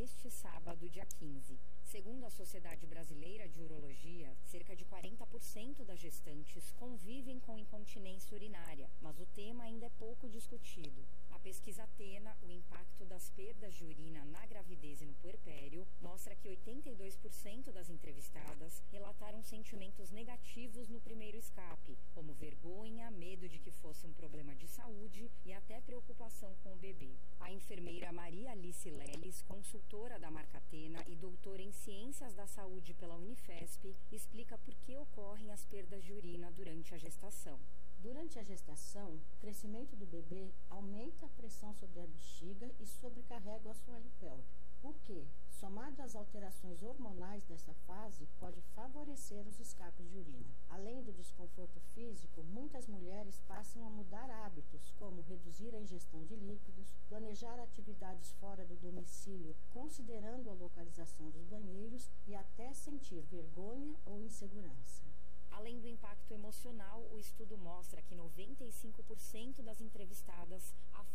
neste sábado, dia 15. Segundo a Sociedade Brasileira de Urologia, cerca de 40% das gestantes convivem com incontinência urinária, mas o tema ainda é pouco discutido. A pesquisa Atena, o impacto das perdas de urina na gravidez e no puerpério, mostra que 82% das entrevistadas relataram sentimentos negativos no primeiro escape, como vergonha, medo de que fosse um problema de saúde e até preocupação com o bebê. A enfermeira Maria Alice Leles, consultora da marca Atena e doutora em Ciências da Saúde pela Unifesp, explica por que ocorrem as perdas de urina durante a gestação. Durante a gestação, o crescimento do bebê aumenta a pressão sobre a bexiga e sobrecarrega o assoalho pélvico, o que, somado às alterações hormonais dessa fase, pode favorecer os escapes de urina. Além do desconforto físico, muitas mulheres passam a mudar hábitos, como reduzir a ingestão de líquidos, planejar atividades fora do domicílio, considerando a localização dos banheiros e até sentir vergonha ou insegurança. Além do impacto emocional, o estudo mostra que 95% das entrevistadas